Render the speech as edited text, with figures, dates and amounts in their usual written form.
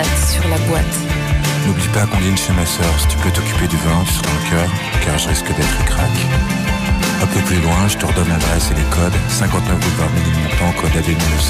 sur la boîte. N'oublie pas qu'on dîne chez ma sœur. Si tu peux t'occuper du vin, tu seras en cœur, car je risque d'être crack. Un peu plus loin, je te redonne l'adresse et les codes. 59 boulevard Ménilmontant, code AB 1900.